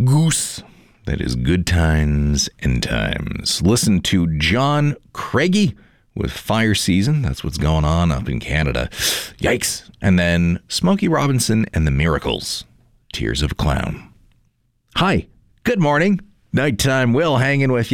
Goose. That is Good Times and Times. Listen to John Craigie with Fire Season. That's what's going on up in Canada. Yikes. And then Smokey Robinson and the Miracles. Tears of a Clown. Hi. Good morning. Nighttime Will hanging with you.